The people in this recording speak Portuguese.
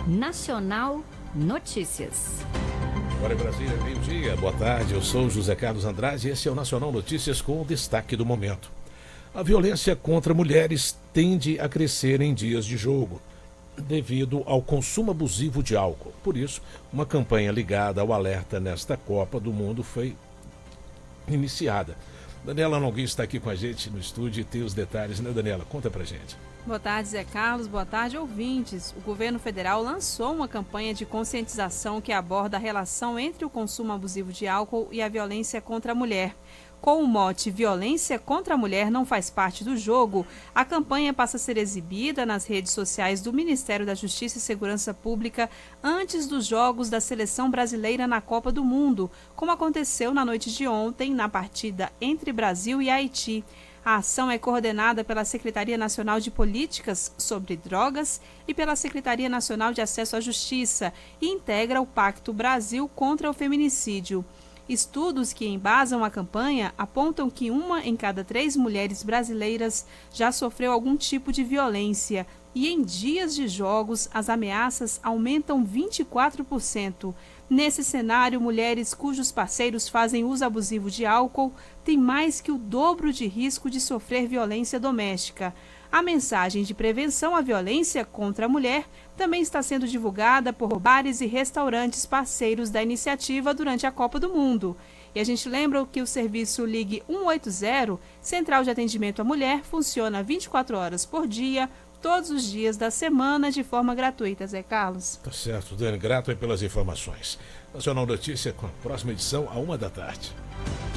Nacional Notícias. Agora em Brasília, meio-dia. Boa tarde, eu sou José Carlos Andrade e esse é o Nacional Notícias com o destaque do momento. A violência contra mulheres tende a crescer em dias de jogo, devido ao consumo abusivo de álcool. Por isso, uma campanha ligada ao alerta nesta Copa do Mundo foi iniciada. Daniela Nogueira está aqui com a gente no estúdio e tem os detalhes, né, Daniela? Conta pra gente. Boa tarde, Zé Carlos. Boa tarde, ouvintes. O governo federal lançou uma campanha de conscientização que aborda a relação entre o consumo abusivo de álcool e a violência contra a mulher. Com o mote Violência contra a Mulher não faz parte do jogo, a campanha passa a ser exibida nas redes sociais do Ministério da Justiça e Segurança Pública antes dos Jogos da Seleção Brasileira na Copa do Mundo, como aconteceu na noite de ontem na partida entre Brasil e Haiti. A ação é coordenada pela Secretaria Nacional de Políticas sobre Drogas e pela Secretaria Nacional de Acesso à Justiça e integra o Pacto Brasil contra o Feminicídio. Estudos que embasam a campanha apontam que 1 em cada 3 mulheres brasileiras já sofreu algum tipo de violência e em dias de jogos as ameaças aumentam 24%. Nesse cenário, mulheres cujos parceiros fazem uso abusivo de álcool têm mais que o dobro de risco de sofrer violência doméstica. A mensagem de prevenção à violência contra a mulher também está sendo divulgada por bares e restaurantes parceiros da iniciativa durante a Copa do Mundo. E a gente lembra que o serviço Ligue 180, Central de Atendimento à Mulher, funciona 24 horas por dia, todos os dias da semana, de forma gratuita, Zé Carlos. Tá certo, Dani, grato aí pelas informações. Nacional Notícia com a próxima edição, à 1 da tarde.